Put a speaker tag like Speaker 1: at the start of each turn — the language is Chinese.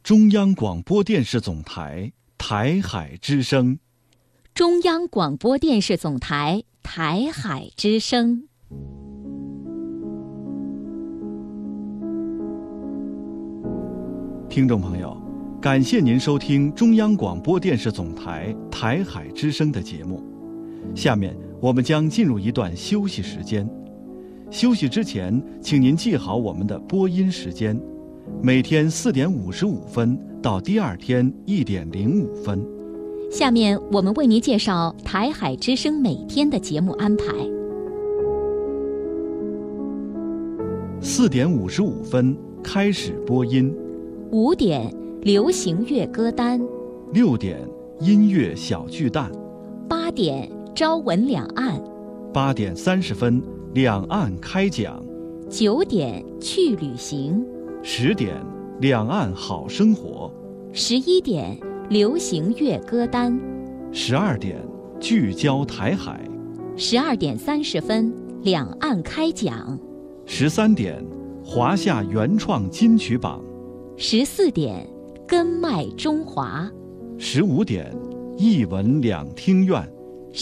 Speaker 1: 中央广播电视总台台海之声。
Speaker 2: 中央广播电视总台台海之声。
Speaker 1: 听众朋友，感谢您收听中央广播电视总台台海之声的节目。下面我们将进入一段休息时间。休息之前，请您记好我们的播音时间，每天4点55分到第二天1点05分。
Speaker 2: 下面我们为您介绍台海之声每天的节目安排。
Speaker 1: 4点55分开始播音
Speaker 2: ，5点流行乐歌单
Speaker 1: ，6点音乐小巨蛋
Speaker 2: ，8点朝闻两岸
Speaker 1: ，8点30分两岸开讲
Speaker 2: ，9点去旅行
Speaker 1: ，10点两岸好生活
Speaker 2: ，11点流行乐歌单
Speaker 1: ，12点聚焦台海
Speaker 2: ，12点30分两岸开讲
Speaker 1: ，13点华夏原创金曲榜
Speaker 2: ，14点根脉中华
Speaker 1: ，15点艺文两厅院